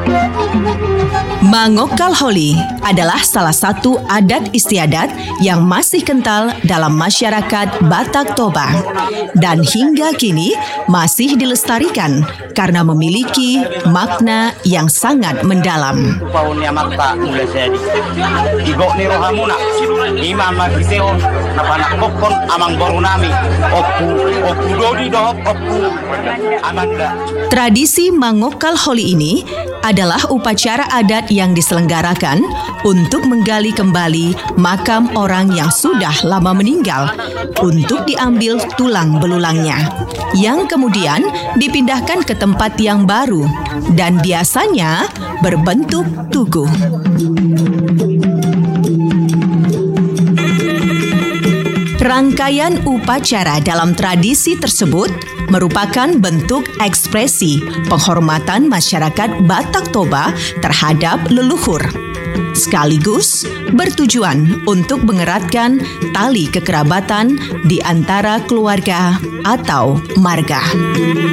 Mangokal Holi adalah salah satu adat istiadat yang masih kental dalam masyarakat Batak Toba dan hingga kini masih dilestarikan karena memiliki makna yang sangat mendalam. Tradisi Mangokal Holi ini adalah upacara adat yang diselenggarakan untuk menggali kembali makam orang yang sudah lama meninggal untuk diambil tulang belulangnya, yang kemudian dipindahkan ke tempat yang baru dan biasanya berbentuk tugu. Rangkaian upacara dalam tradisi tersebut merupakan bentuk ekspresi penghormatan masyarakat Batak Toba terhadap leluhur, sekaligus bertujuan untuk mengeratkan tali kekerabatan di antara keluarga atau marga.